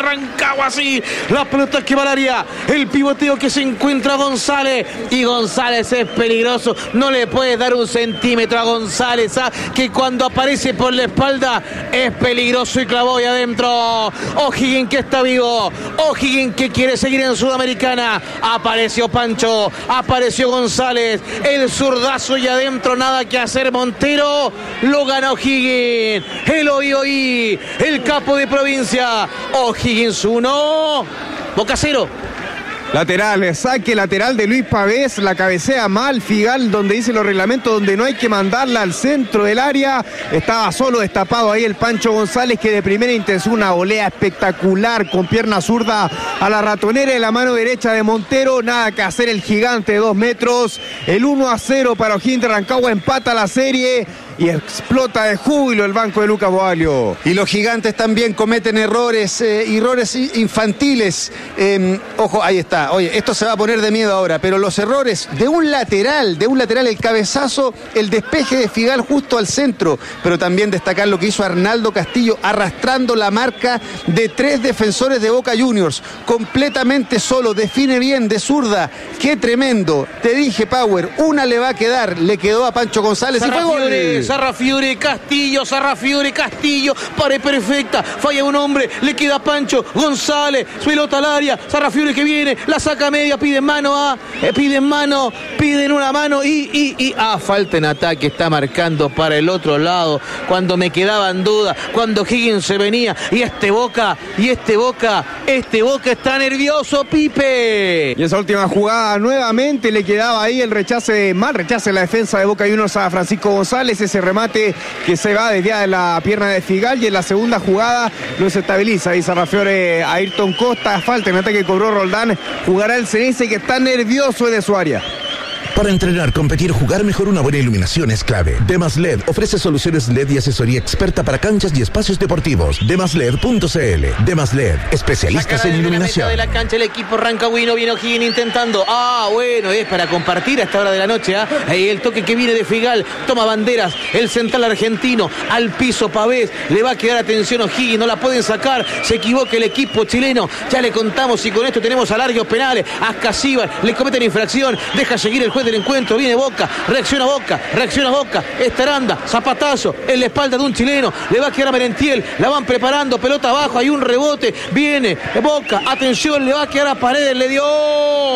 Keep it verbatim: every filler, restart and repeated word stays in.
Rancagua, así. La pelota que va al área. El pivoteo que se encuentra González. Y González es peligroso. No le puedes dar un centímetro a González, ¿ah? Que cuando aparece por la espalda es peligroso y clavó ahí adentro. O'Higgins que está vivo. O'Higgins que quiere seguir en Sudamericana. Apareció Pancho. Apareció González. El zurdazo y adentro nada que hacer. Montero lo gana O'Higgins. El hoy hoy. El capo de provincia. O'Higgins uno. Boca cero. Lateral, saque lateral de Luis Pavés, la cabecea mal Figal, donde dice los reglamentos, donde no hay que mandarla al centro del área. Estaba solo destapado ahí el Pancho González, que de primera intención una volea espectacular con pierna zurda a la ratonera de la mano derecha de Montero. Nada que hacer el gigante de dos metros. El uno a cero para O'Higgins de Rancagua, empata la serie. Y explota de júbilo el banco de Lucas Boalio. Y los gigantes también cometen errores, eh, errores infantiles. Eh, ojo, ahí está. Oye, esto se va a poner de miedo ahora, pero los errores de un lateral, de un lateral, el cabezazo, el despeje de Figal justo al centro, pero también destacar lo que hizo Arnaldo Castillo, arrastrando la marca de tres defensores de Boca Juniors, completamente solo, define bien de zurda. Qué tremendo. Te dije, Power, una le va a quedar, le quedó a Pancho González y fue gol. Sarrafiore, Castillo, Sarrafiore, Castillo, pared perfecta, falla un hombre, le queda a Pancho González, pelota al área, Sarrafiore que viene, la saca media, piden mano, a, eh, piden mano, piden una mano y, y, y, ah, falta en ataque, está marcando para el otro lado, cuando me quedaba en duda, cuando Higgins se venía, y este Boca, y este Boca, este Boca está nervioso, Pipe. Y esa última jugada nuevamente le quedaba ahí el rechace, mal rechace la defensa de Boca Juniors a Francisco González, ese remate que se va desde la pierna de Figal, y en la segunda jugada lo estabiliza y Sarrafiore a Ayrton Costa, falta en ataque que cobró Roldán, jugará el Ceneice que está nervioso de su área. Para entrenar, competir, jugar mejor, una buena iluminación es clave. Demas L E D ofrece soluciones L E D y asesoría experta para canchas y espacios deportivos. demas led punto cl. Demas L E D, especialistas en iluminación. De la cancha el equipo rancagüino, viene O'Higgins intentando. Ah, bueno, es para compartir a esta hora de la noche. ¿eh? Ahí el toque que viene de Figal, toma banderas, el central argentino, al piso Pavés, le va a quedar atención O'Higgins, no la pueden sacar, se equivoca el equipo chileno. Ya le contamos y con esto tenemos alargues penales. Ascasíbar, le cometen infracción, deja seguir el juez del encuentro, viene Boca, reacciona Boca, reacciona Boca, Estaranda, zapatazo en la espalda de un chileno, le va a quedar a Merentiel, la van preparando, pelota abajo, hay un rebote, viene Boca, atención, le va a quedar a Paredes, le dio